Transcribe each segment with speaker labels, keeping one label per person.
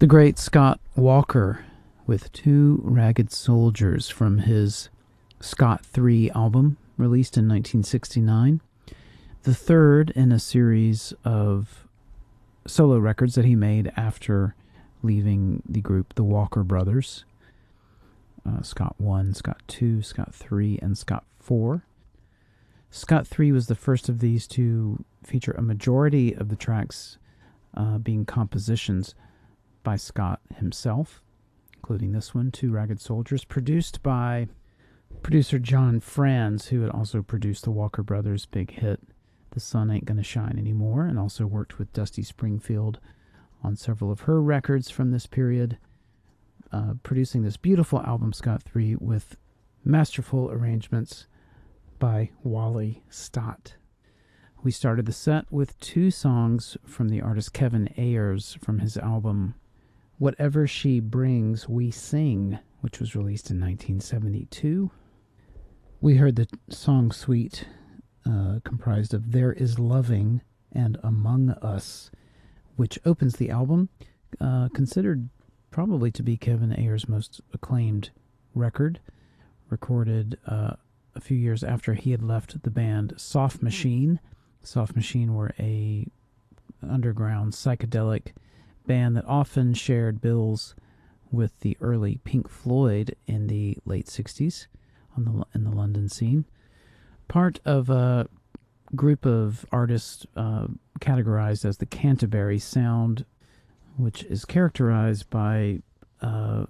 Speaker 1: The great Scott Walker with Two Ragged Soldiers from his Scott 3 album, released in 1969. The third in a series of solo records that he made after leaving the group the Walker Brothers. Scott 1, Scott 2, Scott 3, and Scott 4. Scott 3 was the first of these to feature a majority of the tracks being compositions by Scott himself, including this one, Two Ragged Soldiers, produced by producer John Franz, who had also produced the Walker Brothers' big hit, The Sun Ain't Gonna Shine Anymore, and also worked with Dusty Springfield on several of her records from this period, producing this beautiful album, Scott 3, with masterful arrangements by Wally Stott. We started the set with two songs from the artist Kevin Ayers from his album Whatever She Brings, We Sing, which was released in 1972. We heard the song suite comprised of There Is Loving and Among Us, which opens the album, considered probably to be Kevin Ayers' most acclaimed record, recorded a few years after he had left the band Soft Machine. Soft Machine were a underground psychedelic band that often shared bills with the early Pink Floyd in the late 60s in the London scene. Part of a group of artists categorized as the Canterbury Sound, which is characterized by a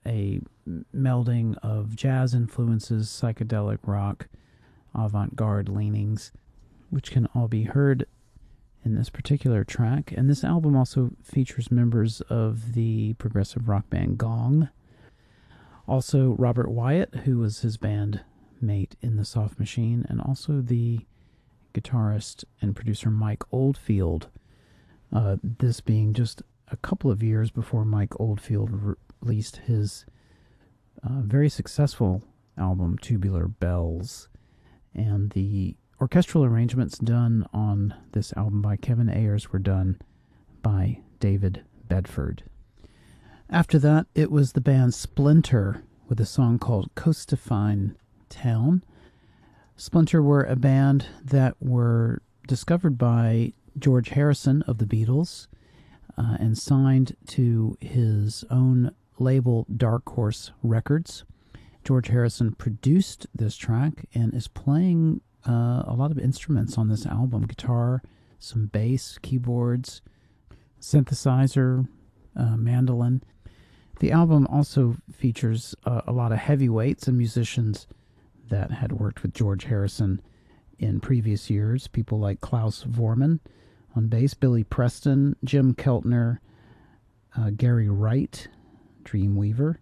Speaker 1: melding of jazz influences, psychedelic rock, avant-garde leanings, which can all be heard in this particular track. And this album also features members of the progressive rock band Gong. Also Robert Wyatt, who was his band mate in the Soft Machine, and also the guitarist and producer Mike Oldfield. This being just a couple of years before Mike Oldfield released his very successful album Tubular Bells. And the orchestral arrangements done on this album by Kevin Ayers were done by David Bedford. After that, it was the band Splinter with a song called Coastafine Town. Splinter were a band that were discovered by George Harrison of the Beatles and signed to his own label Dark Horse Records. George Harrison produced this track and is playing a lot of instruments on this album. Guitar, some bass, keyboards, synthesizer, mandolin. The album also features a lot of heavyweights and musicians that had worked with George Harrison in previous years. People like Klaus Vormann on bass, Billy Preston, Jim Keltner, Gary Wright, Dreamweaver.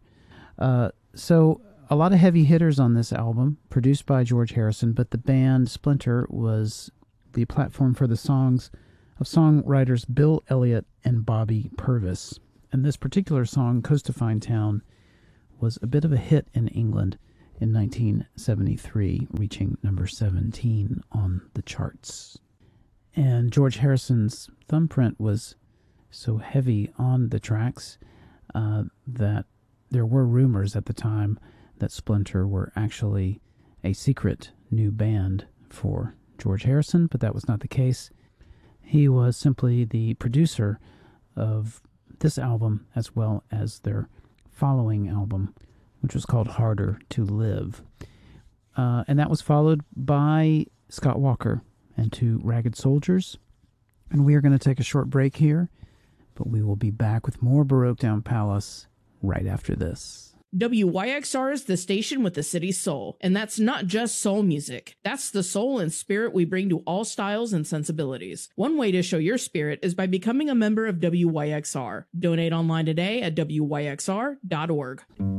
Speaker 1: So a lot of heavy hitters on this album, produced by George Harrison, but the band Splinter was the platform for the songs of songwriters Bill Elliott and Bobby Purvis. And this particular song, Coastafine Town, was a bit of a hit in England in 1973, reaching number 17 on the charts. And George Harrison's thumbprint was so heavy on the tracks that there were rumors at the time that Splinter were actually a secret new band for George Harrison, but that was not the case. He was simply the producer of this album as well as their following album, which was called Harder to Live. And that was followed by Scott Walker and Two Ragged Soldiers. And we are going to take a short break here, but we will be back with more Baroque Down Palace right after this.
Speaker 2: WYXR is the station with the city's soul, and that's not just soul music. That's the soul and spirit we bring to all styles and sensibilities. One way to show your spirit is by becoming a member of WYXR. Donate online today at wyxr.org.